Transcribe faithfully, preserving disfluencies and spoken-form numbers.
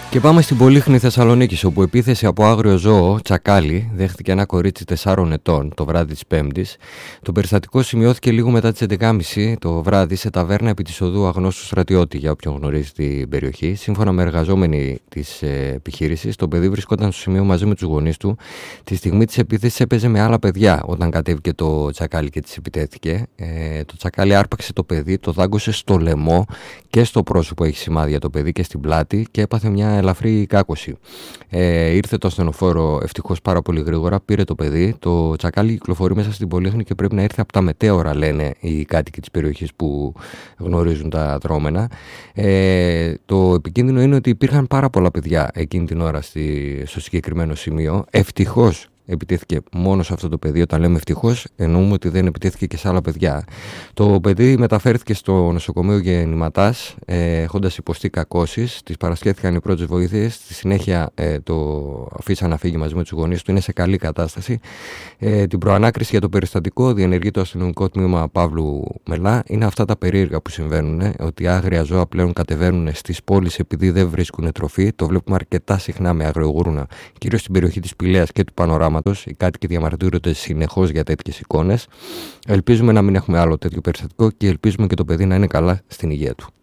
Και πάμε στην Πολύχνη Θεσσαλονίκης, όπου επίθεση από άγριο ζώο, τσακάλι, δέχτηκε ένα κορίτσι τεσσάρων ετών το βράδυ της Πέμπτης. Το περιστατικό σημειώθηκε λίγο μετά τις έντεκα και μισή το βράδυ σε ταβέρνα επί της οδού Αγνώστου Στρατιώτη, για όποιον γνωρίζει την περιοχή. Σύμφωνα με εργαζόμενοι της επιχείρησης, το παιδί βρισκόταν στο σημείο μαζί με τους γονείς του. Τη στιγμή της επίθεσης έπαιζε με άλλα παιδιά όταν κατέβηκε το τσακάλι και της επιτέθηκε. Ε, το τσακάλι άρπαξε το παιδί, το δάγκωσε στο λαιμό και στο πρόσωπο, έχει σημάδια το παιδί, και στην πλάτη, και έπαθε μια ελαφρύ κάκωση. Ε, ήρθε το ασθενοφόρο ευτυχώς πάρα πολύ γρήγορα, πήρε το παιδί. Το τσακάλι κυκλοφορεί μέσα στην Πολύχνη και πρέπει να ήρθε από τα μετέωρα, λένε οι κάτοικοι της περιοχής που γνωρίζουν τα δρόμενα. Ε, το επικίνδυνο είναι ότι υπήρχαν πάρα πολλά παιδιά εκείνη την ώρα στη, στο συγκεκριμένο σημείο. Ευτυχώς επιτέθηκε μόνο σε αυτό το παιδί. Όταν λέμε ευτυχώς, εννοούμε ότι δεν επιτέθηκε και σε άλλα παιδιά. Το παιδί μεταφέρθηκε στο νοσοκομείο γεννηματάς, ε, έχοντας υποστεί κακώσεις. Της παρασχέθηκαν οι πρώτες βοήθειες. Στη συνέχεια ε, το αφήσαν να φύγει μαζί με τους γονείς του. Είναι σε καλή κατάσταση. Ε, την προανάκριση για το περιστατικό διενεργεί το αστυνομικό τμήμα Παύλου Μελά. Είναι αυτά τα περίεργα που συμβαίνουν, ε, ότι άγρια ζώα πλέον κατεβαίνουν στις πόλεις επειδή δεν βρίσκουν τροφή. Το βλέπουμε αρκετά συχνά με αγριογούρουνα, κυρίως στην περιοχή της Πηλαίας και του Πανοράματος. Οι κάτοικοι διαμαρτύρονται συνεχώς για τέτοιες εικόνες. Ελπίζουμε να μην έχουμε άλλο τέτοιο περιστατικό και ελπίζουμε και το παιδί να είναι καλά στην υγεία του.